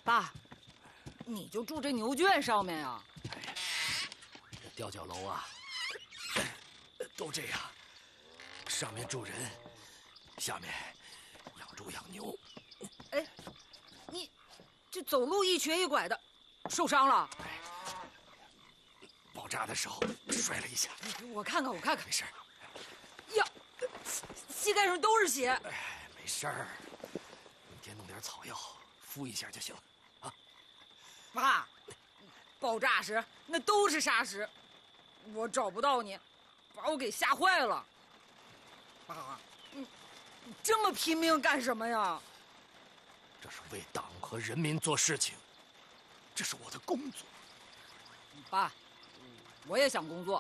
爸，你就住这牛圈上面呀？ 这吊脚楼啊，都这样，上面住人，下面养猪养牛。 哎，你这走路一瘸一拐的，受伤了？ 爆炸的时候摔了一下。 我看看， 没事。 呀，膝盖上都是血。 没事儿，明天弄点草药敷一下就行了啊。 爸，爆炸时那都是沙石，我找不到你，把我给吓坏了。爸，你这么拼命干什么呀？ 这是为党和人民做事情，这是我的工作。 爸，我也想工作，